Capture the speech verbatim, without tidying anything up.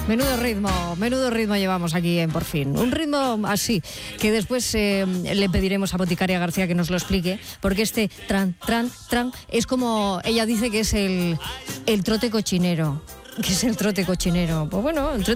Menudo ritmo, menudo ritmo llevamos aquí en Por Fin. Un ritmo así, que después eh, le pediremos a Boticaria García que nos lo explique, porque este tran, tran, tran, es como, ella dice que es el, el trote cochinero. ¿Qué es el trote cochinero? Pues bueno, el trote